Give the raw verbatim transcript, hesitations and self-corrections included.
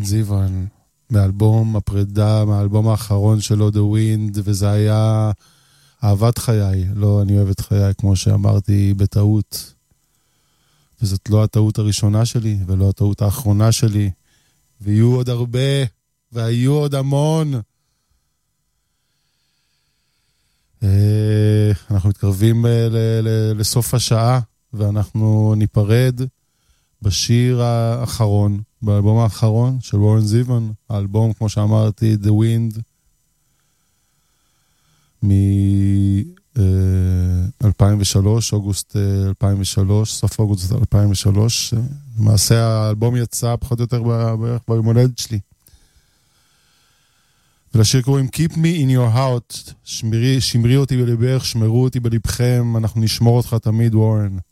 זיוון, מאלבום הפרידה, מהאלבום האחרון שלו, The Wind, וזה היה אהבת חיי. לא, אני אוהב את חיי, כמו שאמרתי, בטעות. וזאת לא הטעות הראשונה שלי, ולא הטעות האחרונה שלי. ויהיו עוד הרבה, והיו עוד המון. אנחנו מתקרבים לסוף השעה, ואנחנו ניפרד בשיר האחרון, באלבום האחרון של וורן זיוון, האלבום, כמו שאמרתי, The Wind, מ-אלפיים ושלוש, אוגוסט אלפיים ושלוש, סוף אוגוסט אלפיים ושלוש. למעשה האלבום יצא פחות או יותר בערך ביום הולדת שלי. ולשיר קוראים Keep me in your heart, שמרי, שמרי אותי בלבך, שמרו אותי בלבכם, אנחנו נשמור אותך תמיד, וורן.